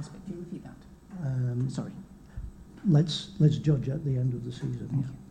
prospect. Can you repeat that? Sorry. Let's judge at the end of the season. Thank you.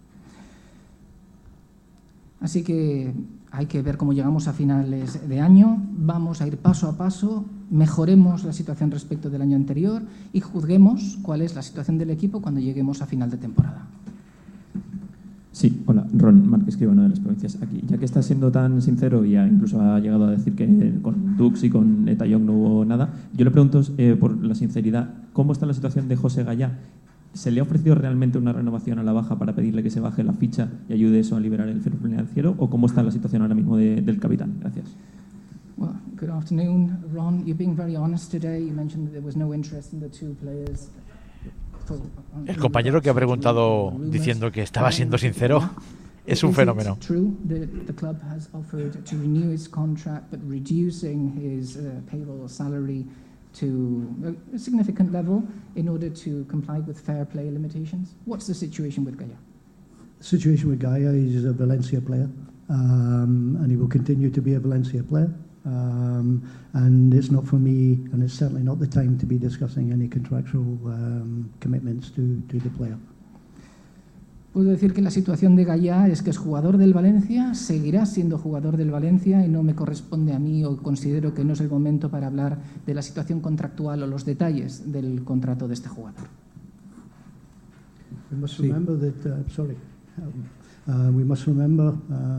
Así que hay que ver cómo llegamos a finales de año, vamos a ir paso a paso, mejoremos la situación respecto del año anterior y juzguemos cuál es la situación del equipo cuando lleguemos a final de temporada. Sí, hola, Ron Marc, escribano de las provincias aquí. Ya que estás siendo tan sincero y incluso ha llegado a decir que con Dux y con Eta Young no hubo nada, yo le pregunto por la sinceridad, ¿cómo está la situación de José Gallá? ¿Se le ha ofrecido realmente una renovación a la baja para pedirle que se baje la ficha y ayude eso a liberar el fair play financiero? ¿O cómo está la situación ahora mismo del capitán? Gracias. Well, good afternoon, Ron. You're being very honest today. You mentioned that there was no interest in the two players. El compañero que ha preguntado diciendo que estaba siendo sincero es un fenómeno. True that the club has offered to renew his contract, but reducing his payroll salary to a significant level in order to comply with fair play limitations. What's the situation with Gaya? The situation with Gaya is a Valencia player, and he will continue to be a Valencia player. And it's not for me, and it's certainly not the time to be discussing any contractual commitments to the player. Puedo decir que la situación de Gaya es que es jugador del Valencia, seguirá siendo jugador del Valencia y no me corresponde a mí o considero que no es el momento para hablar de la situación contractual o los detalles del contrato de este jugador. We must remember that, we must remember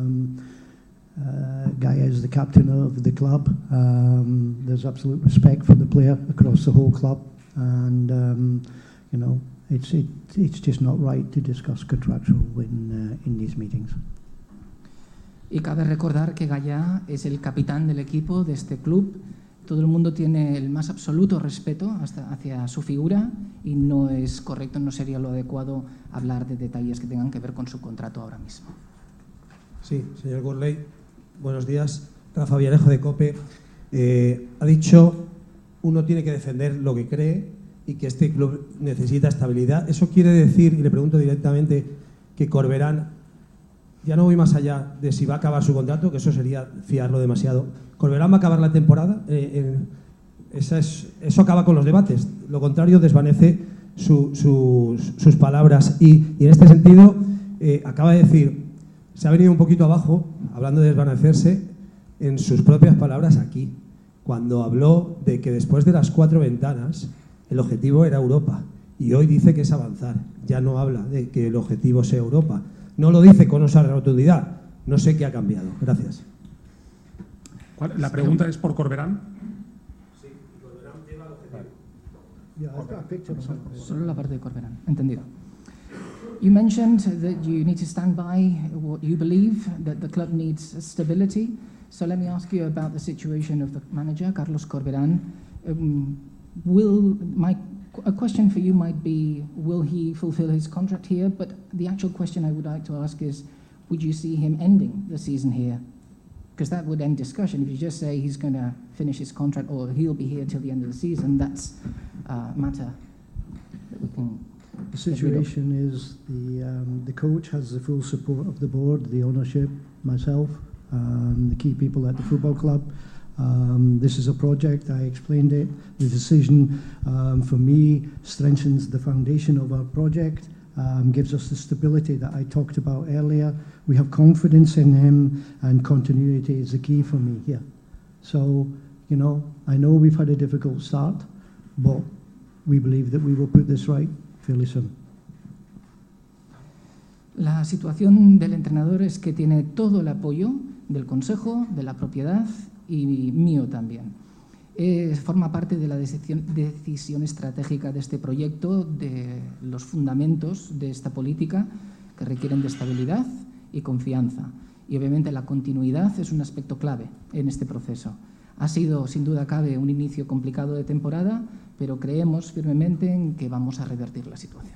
Gaya is the captain of the club. There's absolute respect for the player across the whole club, and you know, it's just not right to discuss contractual in these meetings. Y cabe recordar que Gaya es el capitán del equipo de este club. Todo el mundo tiene el más absoluto respeto hacia su figura y no es correcto, no sería lo adecuado hablar de detalles que tengan que ver con su contrato ahora mismo. Sí, señor Gurley, buenos días. Rafa Villarejo de COPE. Ha dicho, uno tiene que defender lo que cree y que este club necesita estabilidad. Eso quiere decir, y le pregunto directamente, que Corberán, ya no voy más allá de si va a acabar su contrato, que eso sería fiarlo demasiado. ¿Corberán va a acabar la temporada? Eso acaba con los debates. Lo contrario desvanece sus palabras. Y en este sentido, acaba de decir, se ha venido un poquito abajo, hablando de desvanecerse, en sus propias palabras aquí, cuando habló de que después de las 4 ventanas el objetivo era Europa. Y hoy dice que es avanzar. Ya no habla de que el objetivo sea Europa. No lo dice con esa rotundidad. No sé qué ha cambiado. Gracias. ¿La pregunta es por Corberán? Sí, Corberán lleva el objetivo. Solo la parte de Corberán. Entendido. You mentioned that you need to stand by what you believe, that the club needs stability. So let me ask you about the situation of the manager, Carlos Corberán. A question for you might be, will he fulfill his contract here? But the actual question I would like to ask is, would you see him ending the season here? Because that would end discussion. If you just say he's going to finish his contract or he'll be here till the end of the season, that's a matter that we can... The situation is the coach has the full support of the board, the ownership, myself, the key people at the football club. This is a project, I explained it. The decision for me strengthens the foundation of our project, gives us the stability that I talked about earlier. We have confidence in him, and continuity is the key for me here. So, you know, I know we've had a difficult start, but we believe that we will put this right fairly soon. La situación del entrenador es que tiene todo el apoyo del Consejo, de la propiedad y mío también. Forma parte de la decisión estratégica de este proyecto, de los fundamentos de esta política que requieren de estabilidad y confianza. Y obviamente la continuidad es un aspecto clave en este proceso. Ha sido, sin duda cabe, un inicio complicado de temporada, pero creemos firmemente en que vamos a revertir la situación.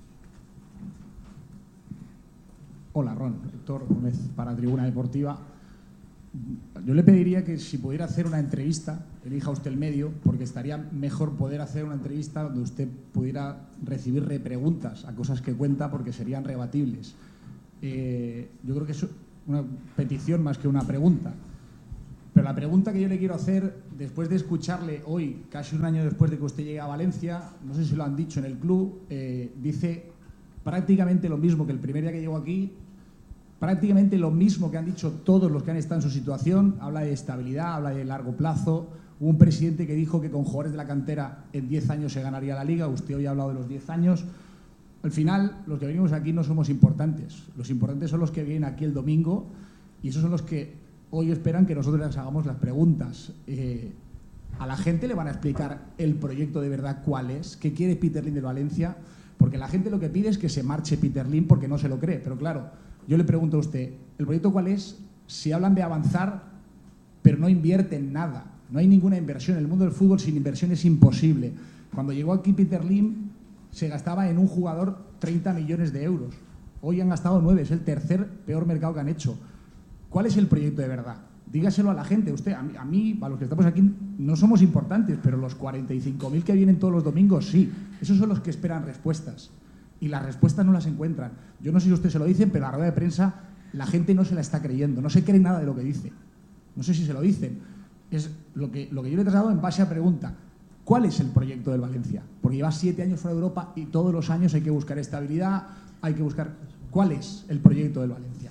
Hola, Ron. Héctor Gómez, para Tribuna Deportiva. Yo le pediría que si pudiera hacer una entrevista, elija usted el medio, porque estaría mejor poder hacer una entrevista donde usted pudiera recibir preguntas a cosas que cuenta, porque serían rebatibles. Yo creo que es una petición más que una pregunta. Pero la pregunta que yo le quiero hacer, después de escucharle hoy, casi un año después de que usted llegue a Valencia, no sé si lo han dicho en el club, dice prácticamente lo mismo que el primer día que llegó aquí, prácticamente lo mismo que han dicho todos los que han estado en su situación. Habla de estabilidad, habla de largo plazo. Hubo un presidente que dijo que con jugadores de la cantera en 10 años se ganaría la Liga. Usted hoy ha hablado de los 10 años. Al final, los que venimos aquí no somos importantes. Los importantes son los que vienen aquí el domingo y esos son los que hoy esperan que nosotros les hagamos las preguntas. A la gente le van a explicar el proyecto de verdad cuál es, qué quiere Peter Lim del Valencia, porque la gente lo que pide es que se marche Peter Lim porque no se lo cree. Pero claro, yo le pregunto a usted, ¿el proyecto cuál es? Si hablan de avanzar, pero no invierten nada, no hay ninguna inversión. En el mundo del fútbol sin inversión es imposible. Cuando llegó aquí Peter Lim se gastaba en un jugador 30 millones de euros. Hoy han gastado 9, es el tercer peor mercado que han hecho. ¿Cuál es el proyecto de verdad? Dígaselo a la gente. Usted, a mí, a los que estamos aquí, no somos importantes, pero los 45.000 que vienen todos los domingos, sí. Esos son los que esperan respuestas. Y las respuestas no las encuentran. Yo no sé si usted se lo dicen, pero a la rueda de prensa la gente no se la está creyendo. No se cree nada de lo que dice. No sé si se lo dicen. Es lo que yo le he trasladado en base a pregunta. ¿Cuál es el proyecto del Valencia? Porque lleva 7 años fuera de Europa y todos los años hay que buscar estabilidad, hay que buscar... ¿Cuál es el proyecto del Valencia?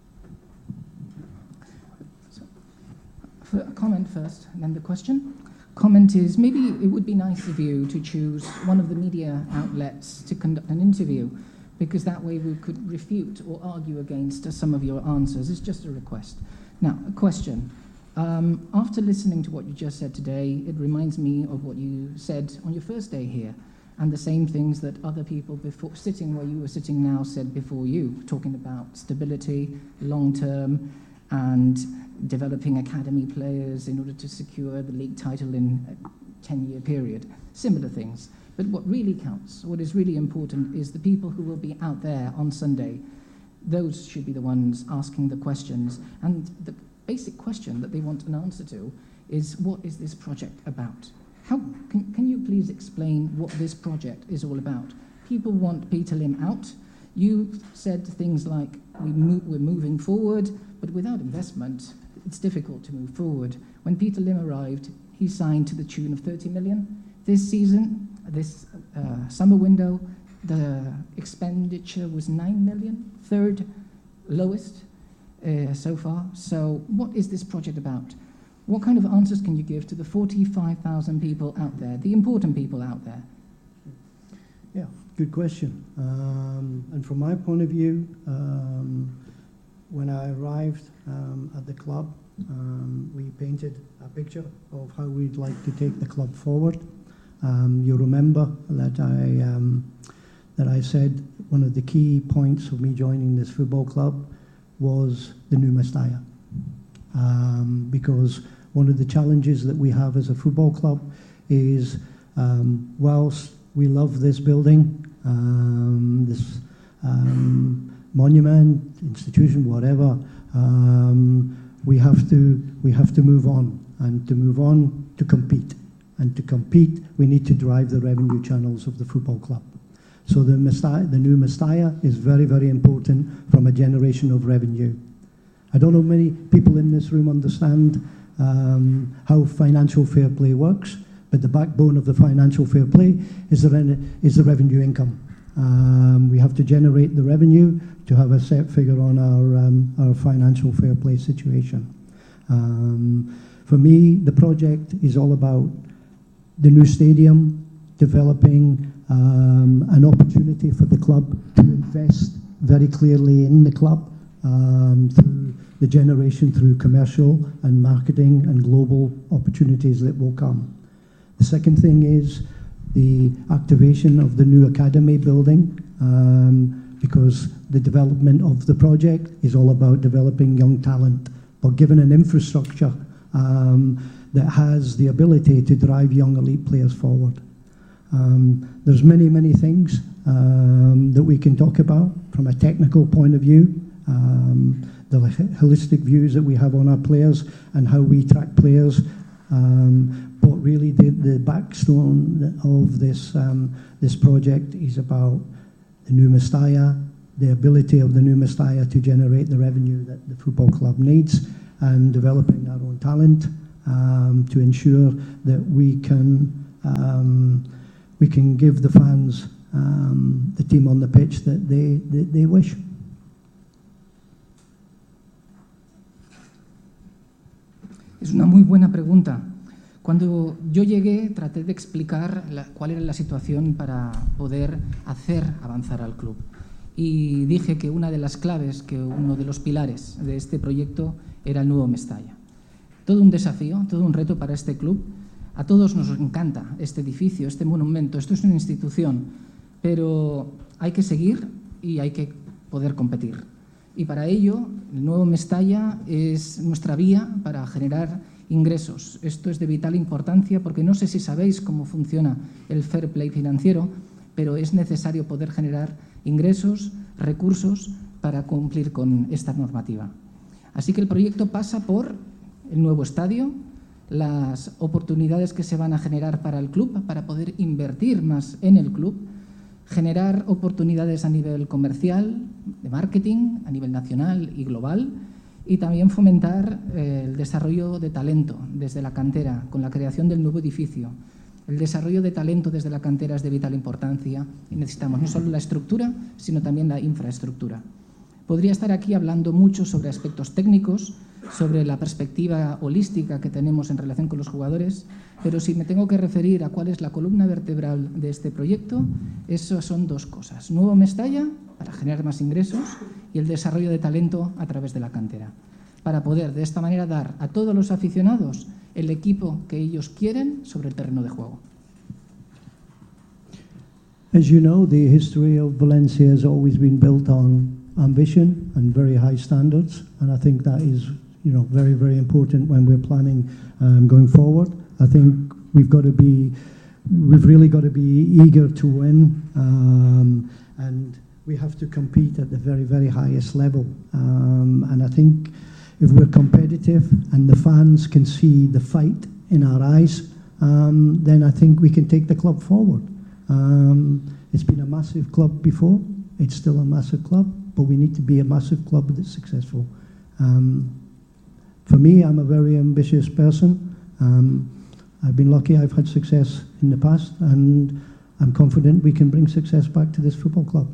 A comment first, and then the question. Comment is, maybe it would be nice of you to choose one of the media outlets to conduct an interview, because that way we could refute or argue against some of your answers. It's just a request. Now, a question. After listening to what you just said today, it reminds me of what you said on your first day here, and the same things that other people before sitting where you were sitting now said before you, talking about stability, long-term, and developing academy players in order to secure the league title in a 10-year period. Similar things. But what really counts, what is really important, is the people who will be out there on Sunday. Those should be the ones asking the questions. And the basic question that they want an answer to is, what is this project about? How can you please explain what this project is all about? People want Peter Lim out. You said things like, we're moving forward, but without investment, it's difficult to move forward. When Peter Lim arrived, he signed to the tune of 30 million. This season, this summer window, the expenditure was 9 million, third lowest so far. So what is this project about? What kind of answers can you give to the 45,000 people out there, the important people out there? Yeah, good question. And from my point of view, when I arrived at the club, we painted a picture of how we'd like to take the club forward. You remember that I said one of the key points of me joining this football club was the new Mestalla. Because one of the challenges that we have as a football club is, whilst we love this building, this monument, institution, whatever, we have to move on, and to move on to compete. And to compete, we need to drive the revenue channels of the football club. So the new Mestalla is very, very important from a generation of revenue. I don't know many people in this room understand how financial fair play works, but the backbone of the financial fair play is the revenue income. We have to generate the revenue to have a set figure on our financial fair play situation. For me, the project is all about the new stadium, developing an opportunity for the club to invest very clearly in the club through the generation through commercial and marketing and global opportunities that will come. The second thing is the activation of the new academy building, because the development of the project is all about developing young talent, but given an infrastructure that has the ability to drive young elite players forward. There's many, many things that we can talk about from a technical point of view, the holistic views that we have on our players and how we track players. But really the backstone of this project is about the new Mestalla, the ability of the new Mestalla to generate the revenue that the football club needs, and developing our own talent to ensure that we can give the fans the team on the pitch that they wish. Es una muy buena pregunta. Cuando yo llegué, traté de explicar cuál era la situación para poder hacer avanzar al club. Y dije que una de las claves, que uno de los pilares de este proyecto era el nuevo Mestalla. Todo un desafío, todo un reto para este club. A todos nos encanta este edificio, este monumento, esto es una institución, pero hay que seguir y hay que poder competir. Y para ello, el nuevo Mestalla es nuestra vía para generar ingresos. Esto es de vital importancia porque no sé si sabéis cómo funciona el fair play financiero, pero es necesario poder generar ingresos, recursos para cumplir con esta normativa. Así que el proyecto pasa por el nuevo estadio, las oportunidades que se van a generar para el club, para poder invertir más en el club, generar oportunidades a nivel comercial, de marketing, a nivel nacional y global, y también fomentar el desarrollo de talento desde la cantera, con la creación del nuevo edificio. El desarrollo de talento desde la cantera es de vital importancia y necesitamos no solo la estructura, sino también la infraestructura. Podría estar aquí hablando mucho sobre aspectos técnicos, sobre la perspectiva holística que tenemos en relación con los jugadores, pero si me tengo que referir a cuál es la columna vertebral de este proyecto, eso son dos cosas. Nuevo Mestalla, para generar más ingresos, y el desarrollo de talento a través de la cantera, para poder de esta manera dar a todos los aficionados el equipo que ellos quieren sobre el terreno de juego. As you know, the history of Valencia has always been built on ambition and very high standards, and I think that is, very, very important when we're planning going forward. I think we've really got to be eager to win, and we have to compete at the very, very highest level. And I think if we're competitive and the fans can see the fight in our eyes, then I think we can take the club forward. It's been a massive club before. It's still a massive club, but we need to be a massive club that's successful. For me, I'm a very ambitious person. I've been lucky I've had success in the past, and I'm confident we can bring success back to this football club.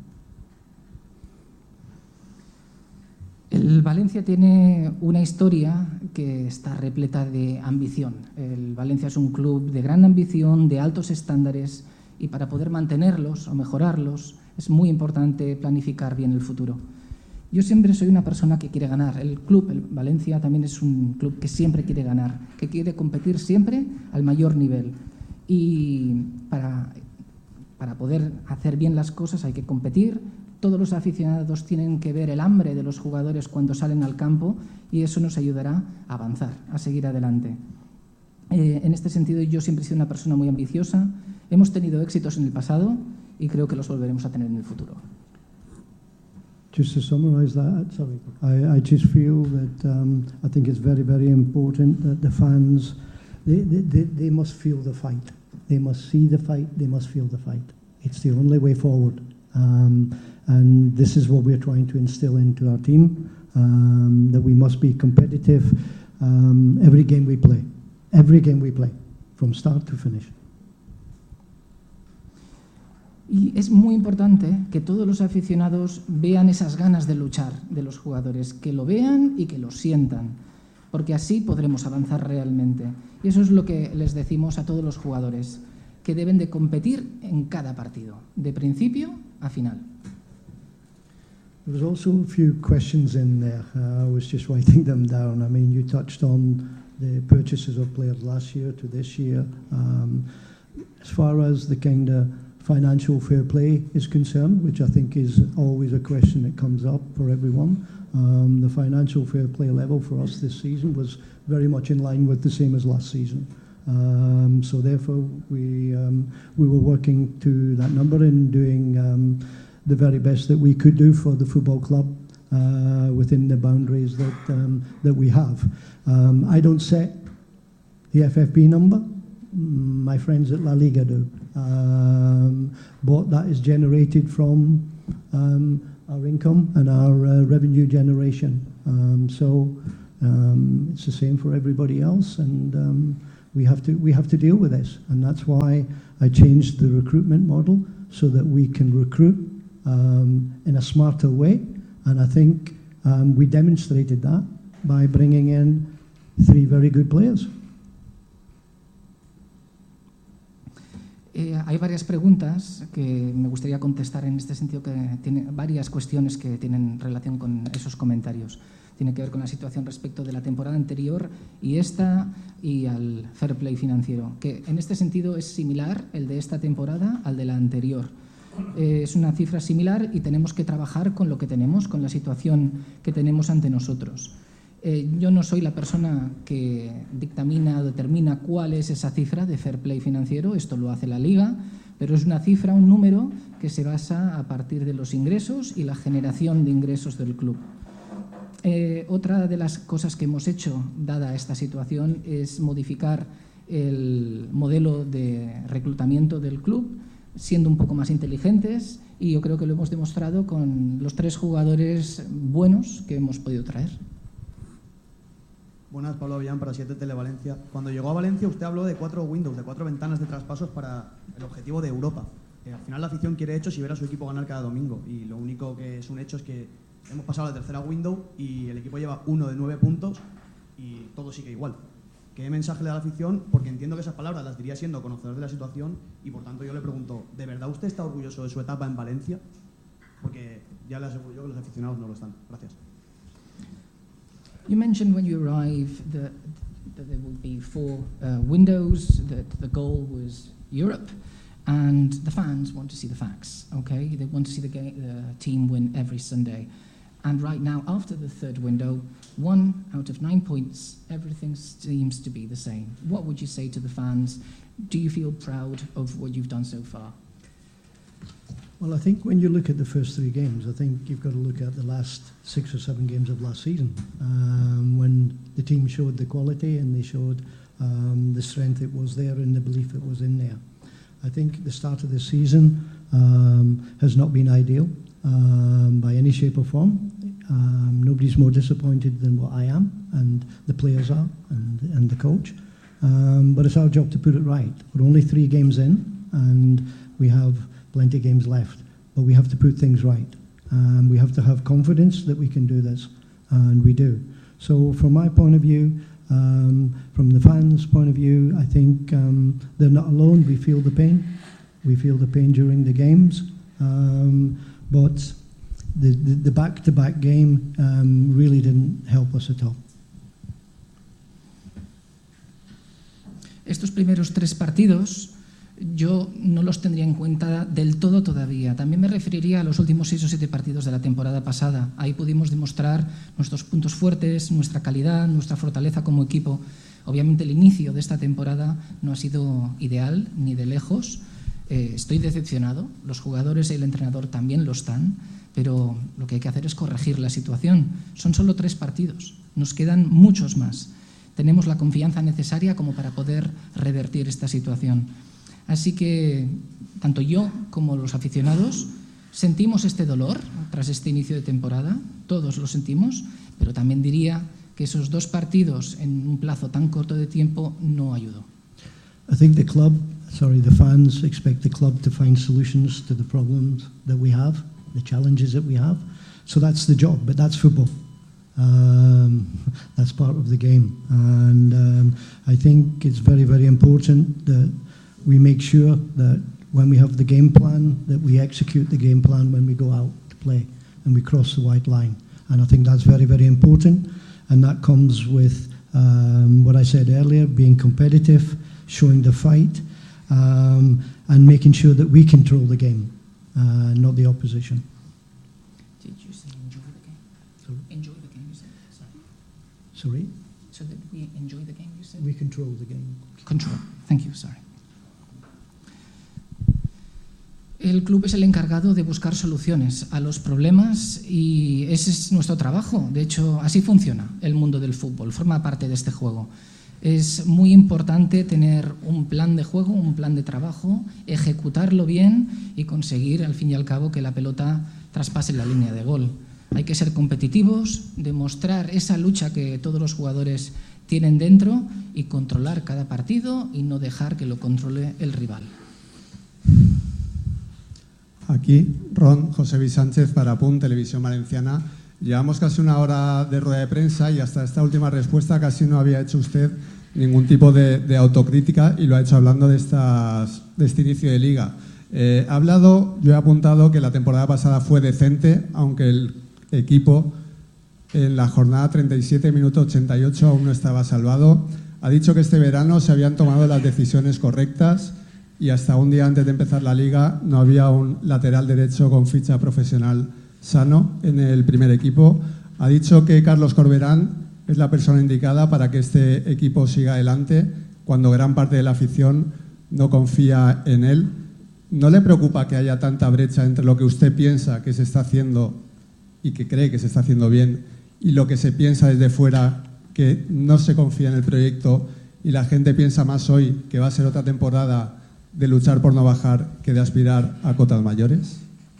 El Valencia tiene una historia que está repleta de ambición. El Valencia es un club de gran ambición, de altos estándares, y para poder mantenerlos o mejorarlos es muy importante planificar bien el futuro. Yo siempre soy una persona que quiere ganar. El club, el Valencia, también es un club que siempre quiere ganar, que quiere competir siempre al mayor nivel. Y para poder hacer bien las cosas hay que competir. Todos los aficionados tienen que ver el hambre de los jugadores cuando salen al campo y eso nos ayudará a avanzar, a seguir adelante. En este sentido, yo siempre he sido una persona muy ambiciosa. Hemos tenido éxitos en el pasado y creo que los volveremos a tener en el futuro. Just to summarise that, I just feel that I think it's very, very important that the fans, they must feel the fight. They must see the fight, they must feel the fight. It's the only way forward. And this is what we're trying to instill into our team, that we must be competitive every game we play, from start to finish. Y es muy importante que todos los aficionados vean esas ganas de luchar de los jugadores, que lo vean y que lo sientan, porque así podremos avanzar realmente. Y eso es lo que les decimos a todos los jugadores, que deben de competir en cada partido, de principio a final. There was also a few questions in there. I was just writing them down. I mean, you touched on the purchases of players last year to this year. As far as the kind of financial fair play is concerned, which I think is always a question that comes up for everyone, the financial fair play level for us this season was very much in line with the same as last season. So therefore, we were working to that number and doing the very best that we could do for the football club within the boundaries that we have. I don't set the FFP number. My friends at La Liga do. But that is generated from our income and our revenue generation. It's the same for everybody else, and we have to deal with this, and that's why I changed the recruitment model so that we can recruit in a smarter way, and I think we demonstrated that by bringing in 3 very good players. Hay varias preguntas que me gustaría contestar en este sentido, que tiene varias cuestiones que tienen relación con esos comentarios. Tiene que ver con la situación respecto de la temporada anterior y esta, y al fair play financiero, que en este sentido es similar el de esta temporada al de la anterior. Es una cifra similar y tenemos que trabajar con lo que tenemos, con la situación que tenemos ante nosotros. Yo no soy la persona que dictamina o determina cuál es esa cifra de fair play financiero, esto lo hace la Liga, pero es una cifra, un número que se basa a partir de los ingresos y la generación de ingresos del club. Otra de las cosas que hemos hecho, dada esta situación, es modificar el modelo de reclutamiento del club, siendo un poco más inteligentes, y yo creo que lo hemos demostrado con los 3 jugadores buenos que hemos podido traer. Buenas, Pablo Avellán para 7 Televalencia. Cuando llegó a Valencia usted habló de 4 windows, de 4 ventanas de traspasos para el objetivo de Europa. Al final la afición quiere hechos y ver a su equipo ganar cada domingo, y lo único que es un hecho es que hemos pasado a la tercera window y el equipo lleva 1 de 9 puntos y todo sigue igual. ¿Qué mensaje le da a la afición? Porque entiendo que esas palabras las diría siendo conocedor de la situación, y por tanto yo le pregunto, ¿de verdad usted está orgulloso de su etapa en Valencia? Porque ya le aseguro yo que los aficionados no lo están. Gracias. You mentioned when you arrived that there would be 4 windows, that the goal was Europe, and the fans want to see the facts, okay? They want to see the team win every Sunday. And right now, after the 3rd window, 1 out of 9 points, everything seems to be the same. What would you say to the fans? Do you feel proud of what you've done so far? Well, I think when you look at the first 3 games, I think you've got to look at the last 6 or 7 games of last season, when the team showed the quality and they showed the strength that was there and the belief that was in there. I think the start of the season has not been ideal by any shape or form. Nobody's more disappointed than what I am, and the players are, and the coach. But it's our job to put it right. We're only 3 games in, and we have plenty of games left, but we have to put things right. We have to have confidence that we can do this, and we do. So from my point of view, from the fans' point of view, I think they're not alone. We feel the pain. We feel the pain during the games, but the back-to-back game really didn't help us at all. Estos primeros 3 partidos yo no los tendría en cuenta del todo todavía. También me referiría a los últimos 6 o 7 partidos de la temporada pasada. Ahí pudimos demostrar nuestros puntos fuertes, nuestra calidad, nuestra fortaleza como equipo. Obviamente el inicio de esta temporada no ha sido ideal, ni de lejos. Estoy decepcionado, los jugadores y el entrenador también lo están, pero lo que hay que hacer es corregir la situación. Son solo 3 partidos, nos quedan muchos más. Tenemos la confianza necesaria como para poder revertir esta situación. Así que tanto yo como los aficionados sentimos este dolor tras este inicio de temporada, todos lo sentimos, pero también diría que esos 2 partidos en un plazo tan corto de tiempo no ayudó. I think the fans expect the club to find solutions to the problems that we have, the challenges that we have. So that's the job, but that's football. That's part of the game, and I think it's very, very important that we make sure that when we have the game plan, that we execute the game plan when we go out to play and we cross the white line. And I think that's very, very important, and that comes with what I said earlier, being competitive, showing the fight, and making sure that we control the game, not the opposition. Did you say enjoy the game? Sorry? Enjoy the game, you said. Sorry? So that we enjoy the game, you said? We control the game. Control. Thank you, sorry. El club es el encargado de buscar soluciones a los problemas y ese es nuestro trabajo. De hecho, así funciona el mundo del fútbol, forma parte de este juego. Es muy importante tener un plan de juego, un plan de trabajo, ejecutarlo bien y conseguir, al fin y al cabo, que la pelota traspase la línea de gol. Hay que ser competitivos, demostrar esa lucha que todos los jugadores tienen dentro y controlar cada partido y no dejar que lo controle el rival. Aquí, Ron, José Luis Sánchez para PUN, Televisión Valenciana. Llevamos casi una hora de rueda de prensa y hasta esta última respuesta casi no había hecho usted ningún tipo de autocrítica y lo ha hecho hablando de este inicio de liga. Yo he apuntado que la temporada pasada fue decente, aunque el equipo en la jornada 37, minuto 88, aún no estaba salvado. Ha dicho que este verano se habían tomado las decisiones correctas y hasta un día antes de empezar la liga no había un lateral derecho con ficha profesional sano en el primer equipo. Ha dicho que Carlos Corberán es la persona indicada para que este equipo siga adelante cuando gran parte de la afición no confía en él. ¿No le preocupa que haya tanta brecha entre lo que usted piensa que se está haciendo y que cree que se está haciendo bien y lo que se piensa desde fuera, que no se confía en el proyecto y la gente piensa más hoy que va a ser otra temporada de luchar por no bajar que de aspirar a cotas mayores?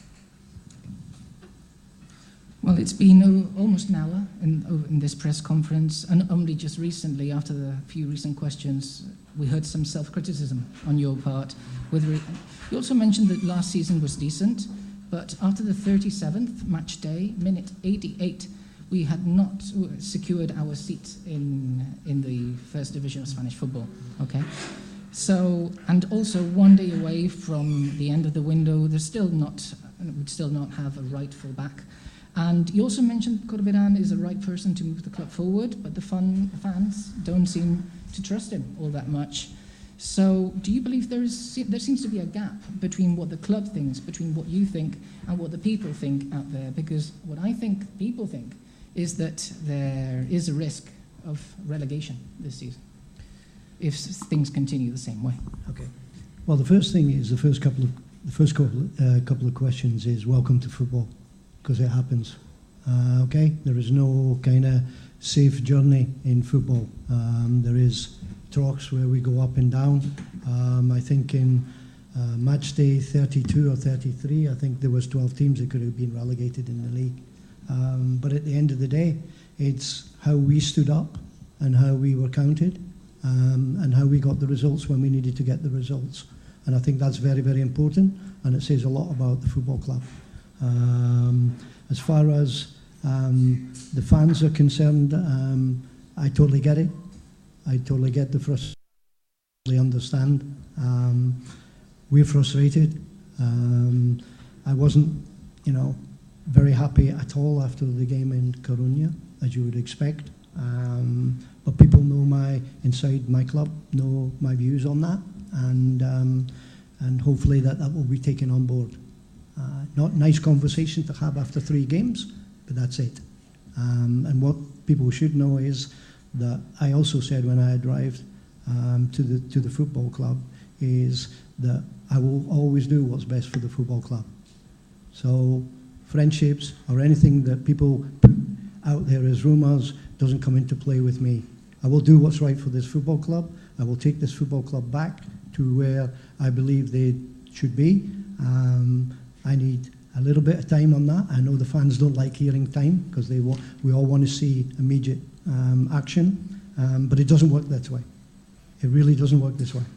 Well, it's been almost an hour in this press conference, and only just recently, after the few recent questions, we heard some self-criticism on your part. You also mentioned that last season was decent, but after the 37th match day, minute 88, we had not secured our seat in the first division of Spanish football. Okay. So, and also 1 day away from the end of the window, we'd still not have a right full back. And you also mentioned Corberán is the right person to move the club forward, but the fans don't seem to trust him all that much. So, do you believe there seems to be a gap between what the club thinks, between what you think, and what the people think out there? Because what I think people think is that there is a risk of relegation this season if things continue the same way. Okay. Well, the first thing is the first couple of questions is welcome to football, because it happens. Okay, there is no kind of safe journey in football. There is talks where we go up and down. I think in match day 32 or 33, I think there was 12 teams that could have been relegated in the league. But at the end of the day, it's how we stood up and how we were counted. And how we got the results when we needed to get the results. And I think that's very, very important, and it says a lot about the football club. As far as the fans are concerned, I totally get it. I totally get the frustration. I understand. We're frustrated. I wasn't, very happy at all after the game in Coruña, as you would expect. But people know inside my club, know my views on that, and hopefully that will be taken on board. Not nice conversation to have after 3 games, but that's it. And what people should know is that I also said when I arrived to the football club is that I will always do what's best for the football club. So friendships or anything that people put out there as rumours doesn't come into play with me. I will do what's right for this football club. I will take this football club back to where I believe they should be. I need a little bit of time on that. I know the fans don't like hearing time because we all want to see immediate action, but it doesn't work that way. It really doesn't work this way.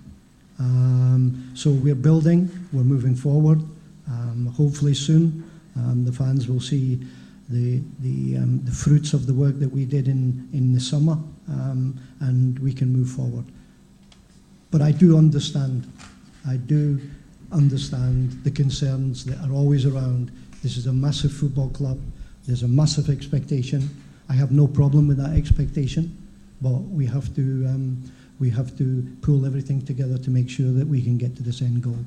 So we're building, we're moving forward. Hopefully soon the fans will see the fruits of the work that we did in the summer, and we can move forward. But I do understand the concerns that are always around. This is a massive football club. There's a massive expectation. I have no problem with that expectation, but we have to pull everything together to make sure that we can get to this end goal.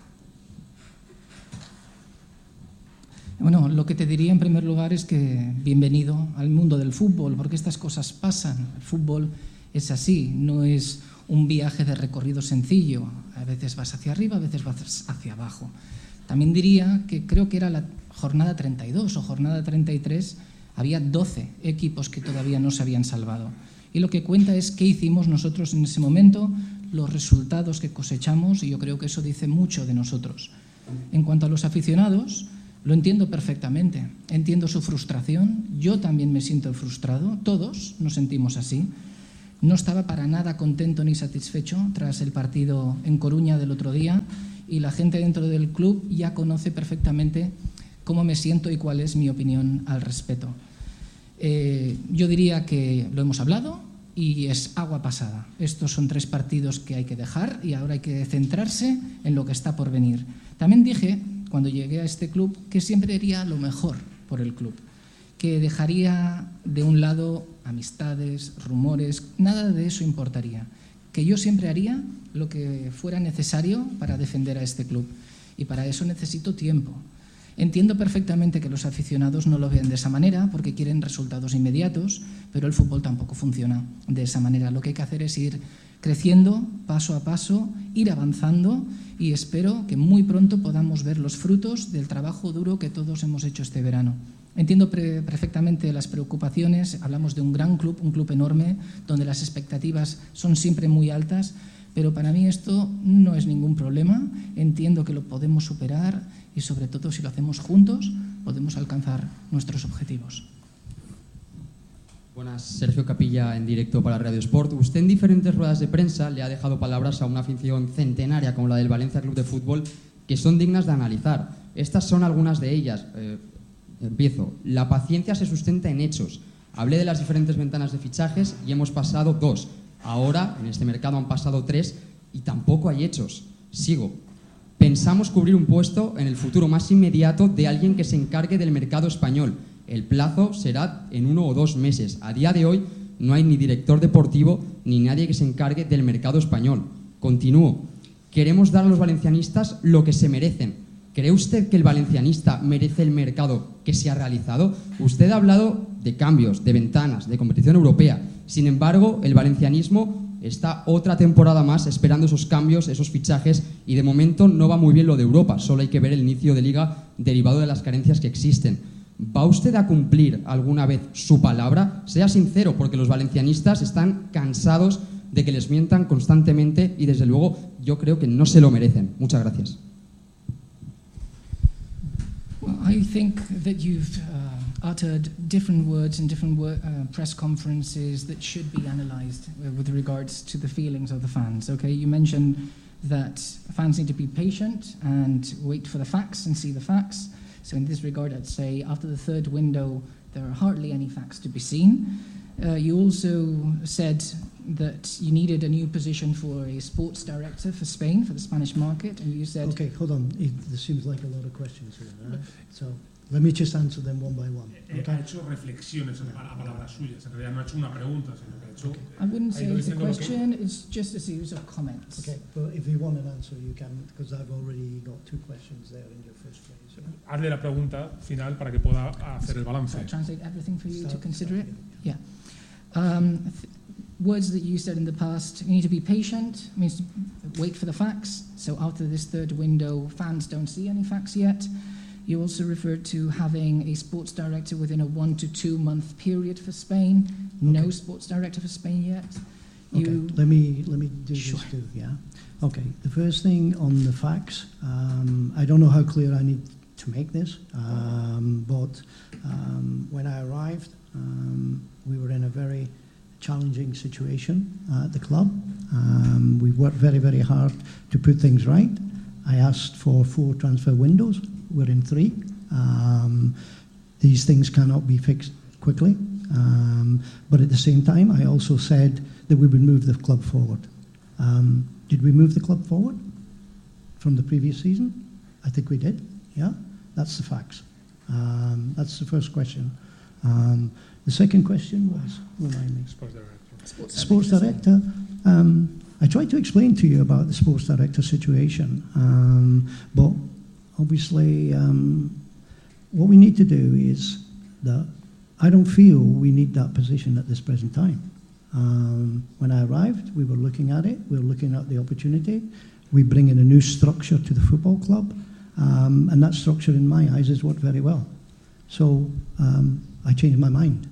Bueno, lo que te diría en primer lugar es que bienvenido al mundo del fútbol, porque estas cosas pasan. El fútbol es así, no es un viaje de recorrido sencillo. A veces vas hacia arriba, a veces vas hacia abajo. También diría que creo que era la jornada 32 o jornada 33, había 12 equipos que todavía no se habían salvado. Y lo que cuenta es qué hicimos nosotros en ese momento, los resultados que cosechamos, y yo creo que eso dice mucho de nosotros. En cuanto a los aficionados, Lo entiendo perfectamente, entiendo su frustración, yo también me siento frustrado, todos nos sentimos así. No estaba para nada contento ni satisfecho tras el partido en Coruña del otro día y la gente dentro del club ya conoce perfectamente cómo me siento y cuál es mi opinión al respecto. Yo diría que lo hemos hablado y es agua pasada. Estos son 3 partidos que hay que dejar y ahora hay que centrarse en lo que está por venir. También dije, cuando llegué a este club, que siempre haría lo mejor por el club, que dejaría de un lado amistades, rumores, nada de eso importaría, que yo siempre haría lo que fuera necesario para defender a este club y para eso necesito tiempo. Entiendo perfectamente que los aficionados no lo vean de esa manera porque quieren resultados inmediatos, pero el fútbol tampoco funciona de esa manera. Lo que hay que hacer es ir creciendo paso a paso, ir avanzando y espero que muy pronto podamos ver los frutos del trabajo duro que todos hemos hecho este verano. Entiendo perfectamente las preocupaciones, hablamos de un gran club, un club enorme, donde las expectativas son siempre muy altas, pero para mí esto no es ningún problema, entiendo que lo podemos superar y sobre todo si lo hacemos juntos podemos alcanzar nuestros objetivos. Buenas, Sergio Capilla en directo para Radio Sport. Usted en diferentes ruedas de prensa le ha dejado palabras a una afición centenaria como la del Valencia Club de Fútbol que son dignas de analizar. Estas son algunas de ellas. Empiezo. La paciencia se sustenta en hechos. Hablé de las diferentes ventanas de fichajes y hemos pasado 2. Ahora, en este mercado han pasado 3 y tampoco hay hechos. Sigo. Pensamos cubrir un puesto en el futuro más inmediato de alguien que se encargue del mercado español. El plazo será en 1 o 2 meses. A día de hoy no hay ni director deportivo ni nadie que se encargue del mercado español. Continúo. Queremos dar a los valencianistas lo que se merecen. ¿Cree usted que el valencianista merece el mercado que se ha realizado? Usted ha hablado de cambios, de ventanas, de competición europea. Sin embargo, el valencianismo está otra temporada más esperando esos cambios, esos fichajes, y de momento no va muy bien lo de Europa. Solo hay que ver el inicio de liga derivado de las carencias que existen. ¿Va usted a cumplir alguna vez su palabra? Sea sincero, porque los valencianistas están cansados de que les mientan constantemente y desde luego yo creo que no se lo merecen. Muchas gracias. Well, I think that you've uttered different words in different press conferences that should be analysed with regards to the feelings of the fans. Okay, you mentioned that fans need to be patient and wait for the facts and see the facts. So in this regard, I'd say after the 3rd window, there are hardly any facts to be seen. You also said that you needed a new position for a sports director for Spain, for the Spanish market, and you said... Okay, hold on. There seems like a lot of questions here, right? So let me just answer them one by one. Ha hecho reflexiones a palabras suyas. En realidad no ha hecho una pregunta, sino que ha hecho... I wouldn't say it's a question, it's just a series of comments. Okay, but if you want an answer, you can, because I've already got 2 questions there in your first phrase. Hazle la pregunta final para que pueda hacer el balance. I'll translate everything for you to consider it. Yeah. Words that you said in the past, you need to be patient, means to wait for the facts. So after this 3rd window, fans don't see any facts yet. You also referred to having a sports director within a 1 to 2 month period for Spain. Okay. No sports director for Spain yet. Okay, let me do this too, yeah? Okay, the first thing on the facts, I don't know how clear I need to make this, but when I arrived, we were in a very challenging situation at the club. We worked very, very hard to put things right. I asked for 4 transfer windows. We're in 3. These things cannot be fixed quickly. But at the same time, I also said that we would move the club forward. Did we move the club forward from the previous season? I think we did, yeah? That's the facts. That's the first question. The second question was, remind me. Sports director. I tried to explain to you about the sports director situation, but obviously what we need to do is that I don't feel we need that position at this present time. When I arrived, we were looking at it, we were looking at the opportunity. We bring in a new structure to the football club, and that structure in my eyes has worked very well. So I changed my mind.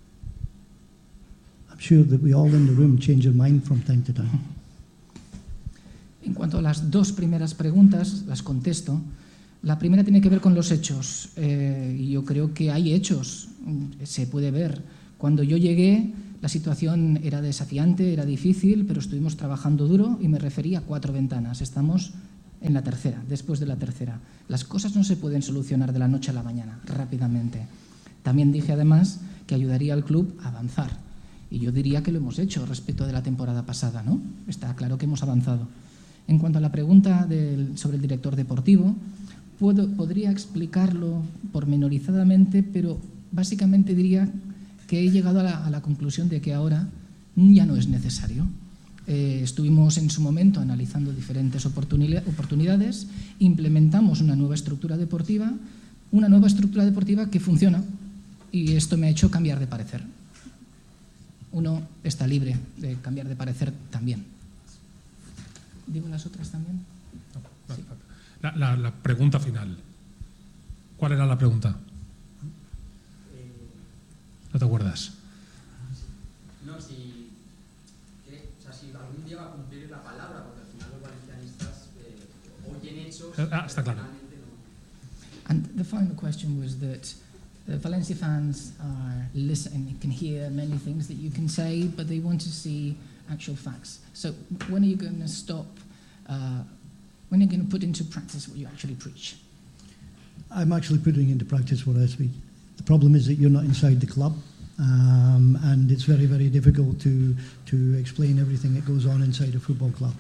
I'm sure that we all in the room change our mind from time to time. En cuanto a las 2 primeras preguntas, las contesto. La primera tiene que ver con los hechos. Y yo creo que hay hechos, se puede ver. Cuando yo llegué, la situación era desafiante, era difícil, pero estuvimos trabajando duro y me refería a 4 ventanas. Estamos en la tercera, después de la tercera. Las cosas no se pueden solucionar de la noche a la mañana, rápidamente. También dije, además, que ayudaría al club a avanzar. Y yo diría que lo hemos hecho respecto de la temporada pasada, ¿no? Está claro que hemos avanzado. En cuanto a la pregunta sobre el director deportivo, podría explicarlo pormenorizadamente, pero básicamente diría que he llegado a la conclusión de que ahora ya no es necesario. Estuvimos en su momento analizando diferentes oportunidades, implementamos una nueva estructura deportiva que funciona, y esto me ha hecho cambiar de parecer. Uno está libre de cambiar de parecer también. ¿Digo las otras también? No, sí. La pregunta final. ¿Cuál era la pregunta? ¿No te acuerdas? No, si algún día va a cumplir la palabra, porque al final los valencianistas oyen hechos. Está claro. And the final question was that Valencia fans are listening, can hear many things that you can say, but they want to see actual facts. So when are you going to stop? When are you going to put into practice what you actually preach? I'm actually putting into practice what I speak. The problem is that you're not inside the club, and it's very, very difficult to explain everything that goes on inside a football club.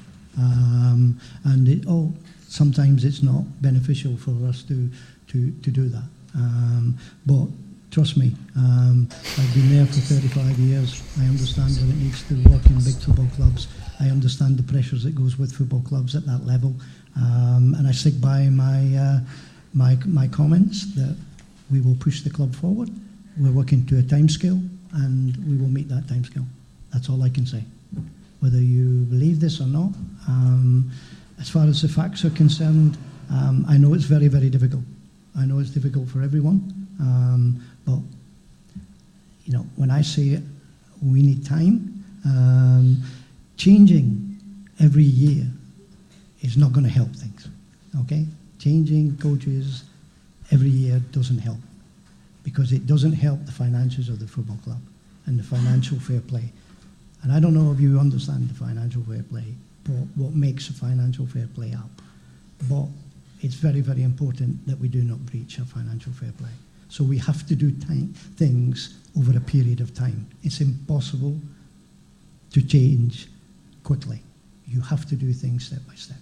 Sometimes it's not beneficial for us to do that. But trust me, I've been there for 35 years. I understand what it needs to work in big football clubs. I understand the pressures that goes with football clubs at that level, and I stick by my comments that we will push the club forward. We're working to a timescale, and we will meet that timescale. That's all I can say. Whether you believe this or not, as far as the facts are concerned, I know it's very, very difficult. I know it's difficult for everyone, but you know, when I say we need time, changing every year is not going to help things. Okay, changing coaches every year doesn't help, because it doesn't help the finances of the football club and the financial fair play. And I don't know if you understand the financial fair play, but what makes a financial fair play up. But it's very, very important that we do not breach our financial fair play. So we have to do things over a period of time. It's impossible to change quickly. You have to do things step by step.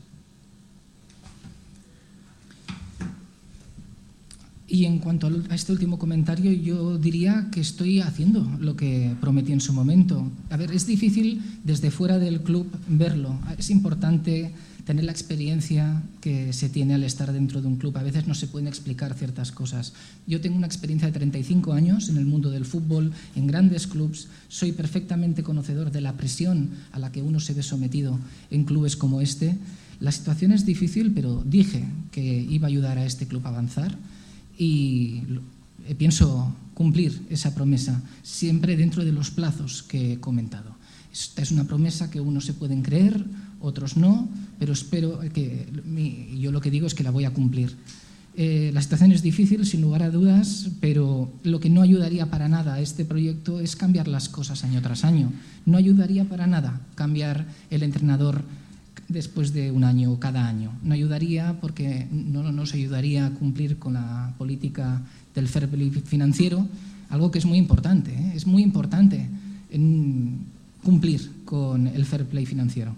Y en cuanto a este último comentario, yo diría que estoy haciendo lo que prometí en su momento. A ver, es difícil desde fuera del club verlo. Es importante tener la experiencia que se tiene al estar dentro de un club. A veces no se pueden explicar ciertas cosas. Yo tengo una experiencia de 35 años en el mundo del fútbol, en grandes clubs. Soy perfectamente conocedor de la presión a la que uno se ve sometido en clubes como este. La situación es difícil, pero dije que iba a ayudar a este club a avanzar. Y pienso cumplir esa promesa, siempre dentro de los plazos que he comentado. Esta es una promesa que unos se pueden creer, otros no, pero espero que yo lo que digo es que la voy a cumplir. La situación es difícil, sin lugar a dudas, pero lo que no ayudaría para nada a este proyecto es cambiar las cosas año tras año. No ayudaría para nada cambiar el entrenador después de un año o cada año. No ayudaría porque no nos ayudaría a cumplir con la política del fair play financiero, algo que es muy importante, ¿eh? Es muy importante cumplir con el fair play financiero.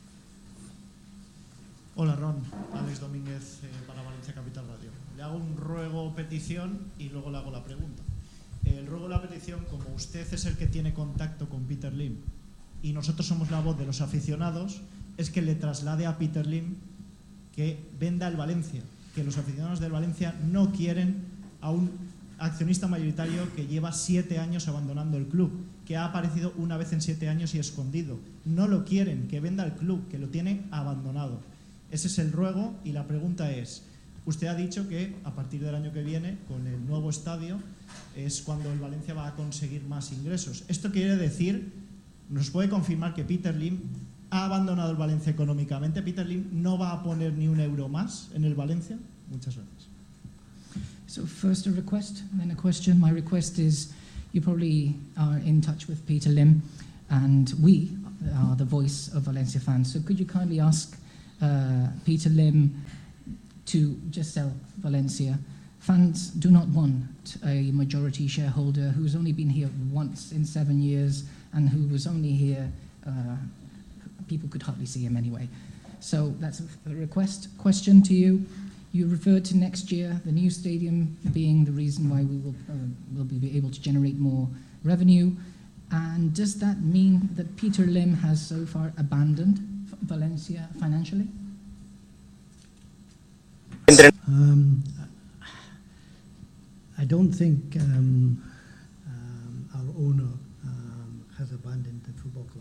Hola Ron, Alex Domínguez para Valencia Capital Radio. Le hago un ruego o petición y luego le hago la pregunta. El ruego o la petición, como usted es el que tiene contacto con Peter Lim y nosotros somos la voz de los aficionados, es que le traslade a Peter Lim que venda el Valencia, que los aficionados del Valencia no quieren a un accionista mayoritario que lleva 7 años abandonando el club, que ha aparecido una vez en 7 años y escondido. No lo quieren, que venda el club, que lo tiene abandonado. Ese es el ruego y la pregunta es, usted ha dicho que a partir del año que viene, con el nuevo estadio, es cuando el Valencia va a conseguir más ingresos. Esto quiere decir, ¿nos puede confirmar que Peter Lim ha abandonado el Valencia económicamente. Peter Lim no va a poner ni un euro más en el Valencia. Muchas gracias. So first a request, then a question. My request is, you probably are in touch with Peter Lim, and we are the voice of Valencia fans. So could you kindly ask Peter Lim to just sell Valencia? Fans do not want a majority shareholder who's only been here once in 7 years and who was only here, people could hardly see him anyway. So that's a request. Question to you. You referred to next year, the new stadium being the reason why we will be able to generate more revenue. And does that mean that Peter Lim has so far abandoned Valencia financially? I don't think our owner has abandoned the football club.